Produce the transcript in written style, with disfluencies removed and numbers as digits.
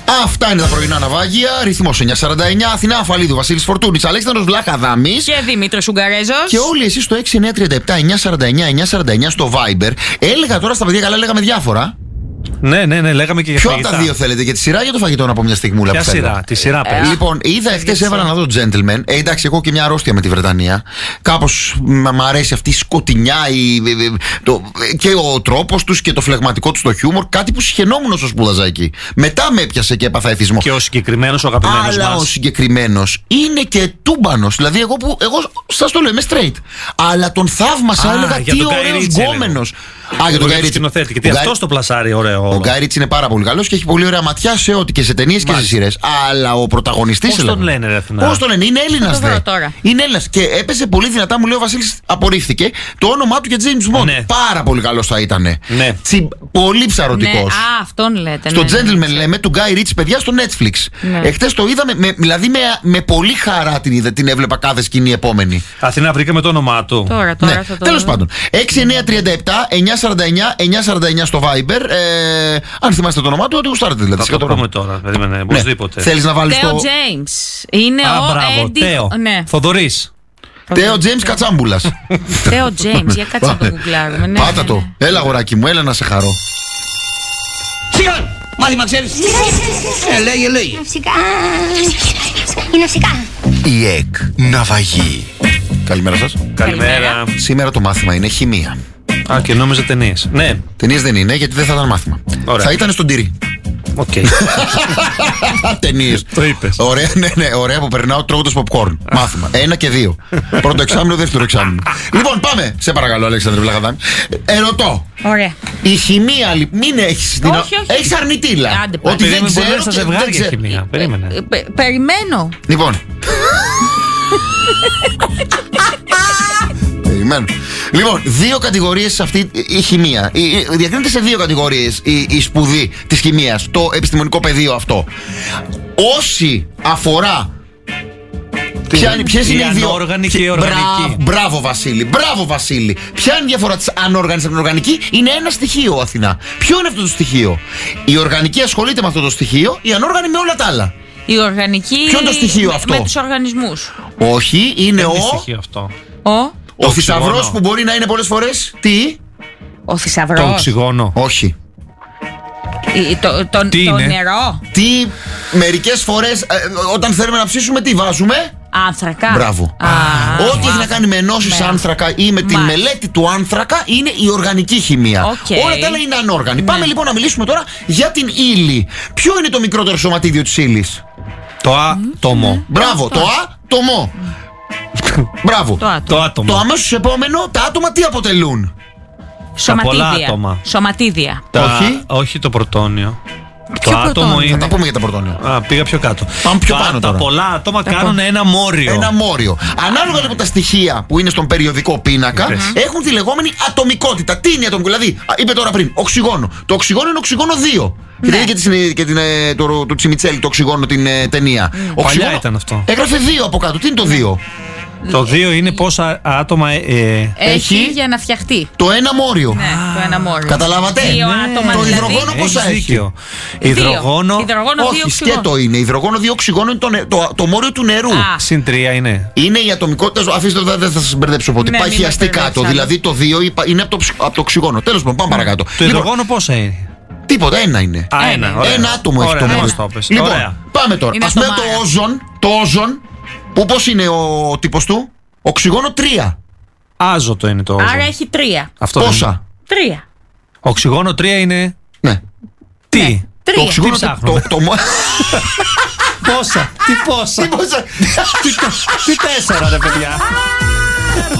Αυτά είναι τα πρωινά ναυάγια. Ρυθμός 949. Αθηνά Αφαλίδου, Βασίλης Φορτούνης, Αλέξανδρος Βλαχαδάμης και Δημήτρης Ουγγαρέζος. Και όλοι εσείς στο 6937-949-949 στο Viber. Έλεγα τώρα στα παιδιά, καλά, λέγαμε διάφορα. Ναι, λέγαμε και για ποιο φαγητά. από τα δύο θέλετε, για τη σειρά ή για το φαγητό, να πω μια στιγμούλα? Ποια σειρά, τη σειρά πες. Λοιπόν, είδα εχθές, έβαλα να δω Gentleman. Εντάξει, εγώ και μια αρρώστια με τη Βρετανία. Κάπως μ' αρέσει αυτή η σκοτεινιά και ο τρόπος τους και το φλεγματικό τους το χιούμορ. Κάτι που συχαινόμουν όσο σπούδαζα εκεί. Μετά με έπιασε και έπαθα εθισμό. Και ο συγκεκριμένος, ο αγαπημένος μας. Αλλά ο συγκεκριμένος είναι και τούμπανος. Δηλαδή, εγώ σας το λέω, είμαι straight. Αλλά τον θαύμασα, έλεγα τι ωραίος γκόμενος. Για τον Γκάι Ρίτσι. Γιατί αυτός το πλασάρει ωραίο. Ο Γκάι Ρίτσι είναι πάρα πολύ καλός και έχει πολύ ωραία ματιά σε ό,τι, και σε ταινίες και σε σειρές. Αλλά ο πρωταγωνιστής. Πώς τον λένε, ρε Αθηνά? Πώς τον λένε, είναι Έλληνας. Είναι Έλληνας. Και έπεσε πολύ δυνατά, μου λέει ο Βασίλης, απορρίφθηκε το όνομά του για James Bond. Ναι. Πάρα πολύ καλός θα ήταν. Ναι. Πολύ ψαρωτικός. Ναι, αυτόν λέτε. Στο Gentleman λέμε του Γκάι Ρίτσι, παιδιά, στο Netflix. Ναι. Εχθές το είδαμε, δηλαδή με πολύ χαρά την έβλεπα κάθε σκηνή επόμενη. Αθηνά, βρήκαμε το όνομά του. Τώρα Ναι. θα το... Τέλος πάντων. 6937-949 στο Viber. Αν θυμάστε το όνομά του, ότι γουστάρετε δηλαδή. Θα το πούμε τώρα. Περίμενε, οπωσδήποτε. Θέλεις να βάλεις Τέο το. James. Είναι ο μπράβο, Έντι. Τέο. Ναι. Θοδωρής. Τέο James Κατσάμπουλας. Τέο James, για κάτσε να το γκουγκλάρουμε. Ναι, Πάτα το. Έλα, αγοράκι μου, έλα να σε χαρώ. Σιγά! Μάθημα ξέρεις. Λέγε. Φυσικά. Είναι φυσικά. Η ΕΚ Ναυαγή. Καλημέρα σας. Καλημέρα. Σήμερα το μάθημα είναι χημεία. Α, και νόμιζα ταινίες. Ναι. Ταινίες δεν είναι, γιατί δεν θα ήταν μάθημα. Ωραία. Θα ήταν στον τυρί. Οκ. Ταινίες. Το είπες. Ωραία, ναι, ωραία που περνάω τρώγοντας popcorn. Μάθημα. 1 και 2. Πρώτο εξάμηνο, δεύτερο εξάμηνο. Λοιπόν, πάμε. Σε παρακαλώ, Αλέξανδρε Βλαχαδάμη. Ερωτώ. Ωραία. Η χημεία, μην έχεις. Όχι. Έχεις αρνητήλα. Άντε, πάμε. Ότι δεν Περίμενε, ξέρω. μπορεί στα και ζευγάρια δεν ξέρω. χημεία. Περίμενε. Περιμένω. Λοιπόν. Περιμένω. Λοιπόν, 2 κατηγορίες σε αυτή η χημεία. Διακρίνεται σε 2 κατηγορίες η σπουδή της χημείας, το επιστημονικό πεδίο αυτό. Όσοι αφορά. Ποιες είναι οι δύο? Ανόργανη και η οργανική. Μπράβο, Βασίλη. Ποια είναι η διαφορά της ανόργανης από την οργανική? Είναι ένα στοιχείο, Αθηνά. Ποιο είναι αυτό το στοιχείο? Η οργανική ασχολείται με αυτό το στοιχείο, η ανόργανη με όλα τα άλλα. Η οργανική. Ποιο είναι το στοιχείο αυτό? Με τους οργανισμούς. Όχι, είναι Τι στοιχείο αυτό? ο θησαυρός που μπορεί να είναι πολλές φορές. Τι? Ο θησαυρός. Το οξυγόνο. Όχι. Το Τι είναι? νερό. Τι μερικές φορές όταν θέλουμε να ψήσουμε, τι βάζουμε? Άνθρακα. Μπράβο. Ό,τι έχει να κάνει με ενώσεις άνθρακα ή με τη μελέτη του άνθρακα είναι η οργανική χημεία. Όλα τα άλλα είναι ανόργανη. Πάμε λοιπόν να μιλήσουμε τώρα για την ύλη. Ποιο είναι το μικρότερο σωματίδιο της ύλης? Το άτομο. Μπράβο, το άτομο. Μπράβο. Το άτομο. Το αμέσως επόμενο, τα άτομα τι αποτελούν? πολλά άτομα. Σωματίδια. Όχι το πρωτόνιο. Ποιο Το άτομο πρωτόνιο? είναι. Θα τα πούμε για τα πρωτόνια. Πήγα πιο κάτω. Πάμε πιο πάνω Τα τώρα. πολλά άτομα κάνουν ένα μόριο. Ένα μόριο. Ανάλογα λοιπόν τα στοιχεία που είναι στον περιοδικό πίνακα έχουν τη λεγόμενη ατομικότητα. Τι είναι η ατομικότητα? Δηλαδή, είπε τώρα πριν, οξυγόνο. Το οξυγόνο είναι οξυγόνο 2. Ναι. Και το Τσιμιτσέλη, το οξυγόνο, την ταινία. Παλιά ήταν αυτό. Έγραφε 2 από κάτω. Τι είναι το 2? Το 2 είναι πόσα άτομα Έχει για να φτιαχτεί. Το ένα μόριο. Ναι, το ένα μόριο. Καταλάβατε? 2 άτομα Το δηλαδή. υδρογόνο πόσα έχει? Υδρογόνο. Όχι, σκέτο είναι. Υδρογόνο 2 οξυγόνο είναι το μόριο του νερού. Συν 3 είναι. Είναι η ατομικότητα. Αφήστε το, δεν θα σας μπερδέψω ποτέ. Ναι, Πάει μην χιαστεί με κάτω. μπερδέψεις. Δηλαδή το 2 είναι από το οξυγόνο. Τέλος πάντων, πάμε παρακάτω. Το υδρογόνο πόσα είναι? Τίποτα, ένα είναι. Ένα άτομο έχει το μόριο. Λοιπόν, πάμε τώρα. Ας πούμε το όζον, που πώς είναι ο τύπος του? Οξυγόνο 3. Άζωτο είναι το όζον. Άρα έχει 3. Αυτό Πόσα? 3. Οξυγόνο 3 είναι. Ναι. Τι? Ναι. Το 3. οξυγόνο Πόσα? Τι πόσα? Τι πόσα? Τι 4 ρε παιδιά?